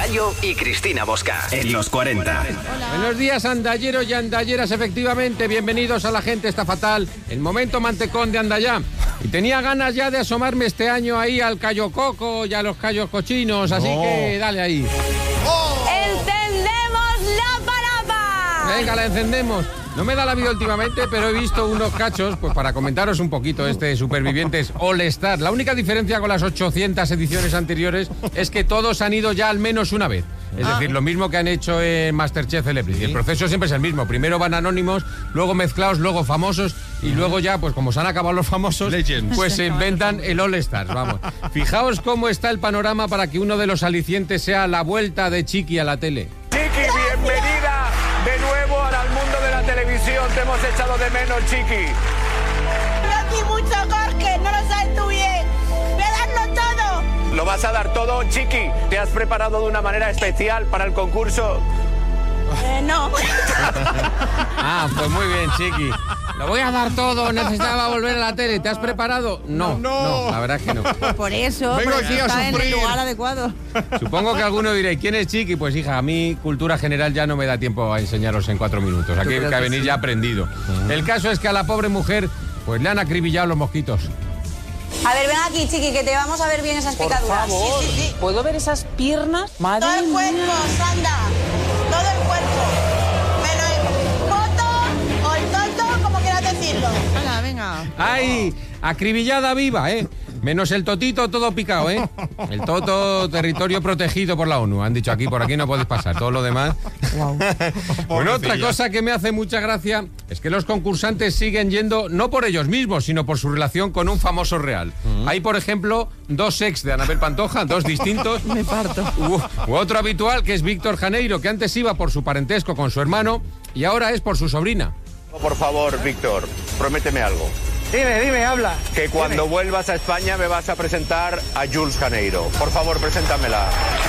Gallo y Cristina Bosca en los 40. Hola. Buenos días, andalleros y andalleras, efectivamente. Bienvenidos a La Gente Está Fatal, el momento mantecón de Andallá. Y tenía ganas ya de asomarme este año ahí al Cayo Coco y a los Cayos Cochinos, así que dale ahí. ¡Encendemos la parada! Venga, la encendemos. No me da la vida últimamente, pero he visto unos cachos, pues para comentaros un poquito este Supervivientes All Star. La única diferencia con las 800 ediciones anteriores es que todos han ido ya al menos una vez. Es decir, lo mismo que han hecho en Masterchef Celebrity. El proceso siempre es el mismo. Primero van anónimos, luego mezclados, luego famosos y luego ya, pues como se han acabado los famosos, pues se inventan el All Stars. Vamos. Fijaos cómo está el panorama para que uno de los alicientes sea la vuelta de Chiqui a la tele. Chiqui, bienvenida de nuevo al mundo de la televisión. Te hemos echado de menos, Chiqui. Aquí mucho Jorge, no lo sabes tú bien. Voy a darlo todo. ¿Lo vas a dar todo, Chiqui? ¿Te has preparado de una manera especial para el concurso? No. Pues muy bien, Chiqui. Lo voy a dar todo, necesitaba volver a la tele. ¿Te has preparado? No, la verdad es que no. Por eso, vengo porque aquí a está en sufrir. el lugar adecuado. Supongo que alguno diréis, ¿quién es Chiqui? Pues hija, a mí cultura general ya no me da tiempo a enseñaros en 4 minutos. Aquí hay que venir ya aprendido. El caso es que a la pobre mujer pues le han acribillado los mosquitos. A ver, ven aquí, Chiqui, que te vamos a ver bien esas picaduras. Sí. ¿Puedo ver esas piernas? Madre Todo el cuerpo, Sandra. Todo el cuerpo. Menos el poto o el tonto, como quieras decirlo. Venga. ¡Ay! Acribillada viva, ¿eh? Menos el totito, todo picado, ¿eh? El toto, territorio protegido por la ONU. Han dicho aquí, por aquí no podéis pasar. Todo lo demás. Wow. Bueno, otra cosa que me hace mucha gracia es que los concursantes siguen yendo no por ellos mismos, sino por su relación con un famoso real. Hay, por ejemplo, 2 ex de Anabel Pantoja, 2 distintos. Me parto. U otro habitual, que es Víctor Janeiro, que antes iba por su parentesco con su hermano y ahora es por su sobrina. Por favor, Víctor, prométeme algo. Dime, habla. Que cuando vuelvas a España me vas a presentar a Jules Janeiro. Por favor, preséntamela.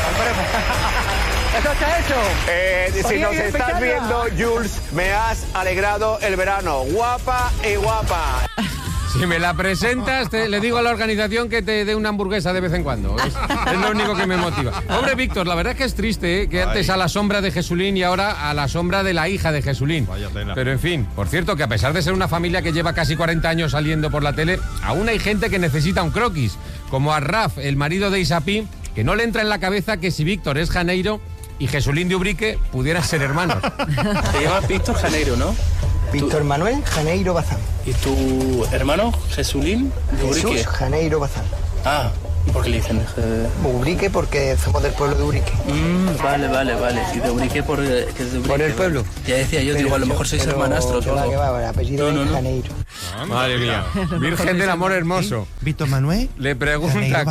¿Eso está hecho? Si nos estás viendo, Jules, me has alegrado el verano. Guapa y guapa. Si me la presentas, le digo a la organización que te dé una hamburguesa de vez en cuando. Es lo único que me motiva. Hombre, Víctor, la verdad es que es triste, ¿eh? Que antes a la sombra de Jesulín y ahora a la sombra de la hija de Jesulín. Pero en fin, por cierto, que a pesar de ser una familia que lleva casi 40 años saliendo por la tele, aún hay gente que necesita un croquis. Como a Raf, el marido de Isapí, que no le entra en la cabeza que si Víctor es Janeiro y Jesulín de Ubrique pudieran ser hermanos. Te llamas Víctor Janeiro, ¿no? Víctor Manuel Janeiro Bazán. ¿Y tu hermano, Jesulín de Ubrique? Jesús Janeiro Bazán. Ah, ¿por qué le dicen? Ubrique porque somos del pueblo de Ubrique. Vale. ¿Y de Ubrique por que es de Ubrique? Por el pueblo. Ya decía yo, digo, a lo mejor sois hermanastros o algo. El apellido es Janeiro. Madre mía, Virgen del Amor Hermoso. Víctor Manuel. Le pregunta,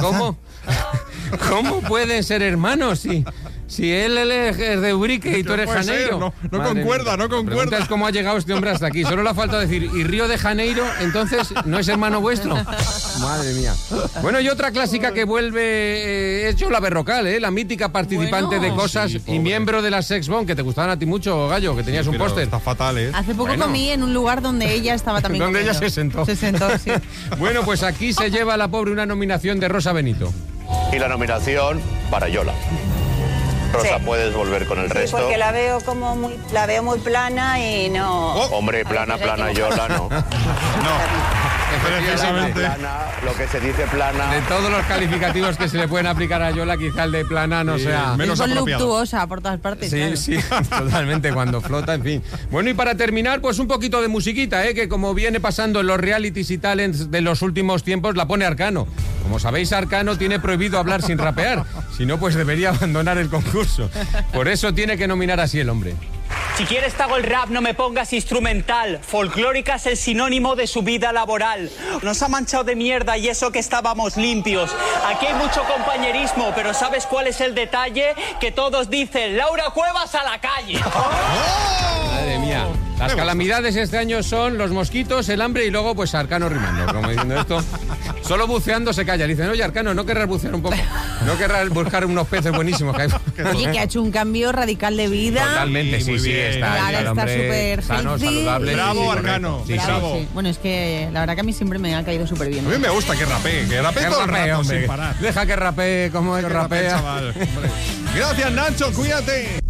¿cómo pueden ser hermanos si él es de Ubrique y tú eres Janeiro? No concuerda. La pregunta es cómo ha llegado este hombre hasta aquí. Solo le ha faltado decir, ¿y Río de Janeiro entonces no es hermano vuestro? Madre mía. Bueno, y otra clásica que vuelve es Yola Berrocal, la mítica participante de Cosas y miembro de las Sex Bomb, que te gustaban a ti mucho, Gallo, que tenías un póster. Está fatal, ¿eh? Hace poco comí en un lugar donde ella estaba también donde comiendo. ella se sentó. Se sentó, sí. Bueno, pues aquí se lleva a la pobre una nominación de Rosa Benito. Y la nominación para Yola. Rosa, puedes volver con el resto. Porque la veo muy plana y no... Hombre, plana, Yola, no. Efectivamente. Plana, lo que se dice plana. De todos los calificativos que se le pueden aplicar a Yola, quizá el de plana no sea menos Es apropiado. voluptuosa por todas partes. Sí, claro. sí, totalmente, cuando flota, en fin. Bueno, y para terminar, pues un poquito de musiquita, que como viene pasando en los realities y talents de los últimos tiempos, la pone Arcano. Como sabéis, Arcano tiene prohibido hablar sin rapear, si no, pues debería abandonar el concurso. Por eso tiene que nominar así el hombre. Si quieres te hago el rap, no me pongas instrumental. Folclórica es el sinónimo de su vida laboral. Nos ha manchado de mierda y eso que estábamos limpios. Aquí hay mucho compañerismo, pero ¿sabes cuál es el detalle? Que todos dicen, Laura Cuevas a la calle. Madre mía. Las calamidades este año son los mosquitos, el hambre y luego pues Arcano rimando. Como diciendo esto, solo buceando se calla. Le dicen, oye Arcano, ¿no querrás bucear un poco? No querrás buscar unos peces buenísimos que hay. Oye, que ha hecho un cambio radical de vida. Totalmente, sí, está. Ahora está súper sano, healthy. saludable. Bravo, Arcano. Sí, bravo. Sí. Bueno, es que la verdad que a mí siempre me ha caído súper bien. A mí me gusta que rapee todo el rato hombre. sin parar. Deja que rapee como él rapea. Chaval. Gracias, Nacho, cuídate.